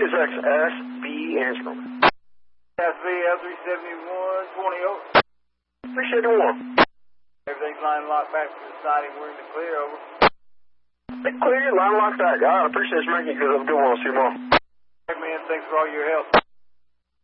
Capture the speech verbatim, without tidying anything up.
It's X S B Angelo. S B L three seventy-one twenty over. three seventy-one. Everything's line locked back to the siding. We're in the clear, over. They clear, line locked back. God, I appreciate you making it because I'm doing one to see more. Hey, man, thanks for all your help.